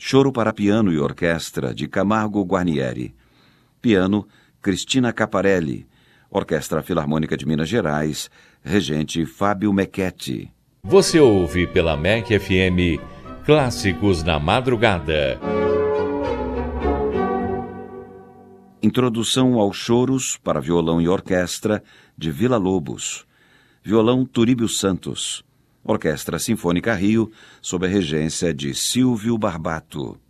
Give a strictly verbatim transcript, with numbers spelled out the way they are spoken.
Choro para piano e orquestra, de Camargo Guarnieri. Piano, Cristina Caparelli. Orquestra Filarmônica de Minas Gerais, regente Fábio Mecchetti. Você ouve pela M E C F M Clássicos na Madrugada. Introdução aos Choros para violão e orquestra, de Villa-Lobos. Violão Turíbio Santos. Orquestra Sinfônica Rio, sob a regência de Silvio Barbato.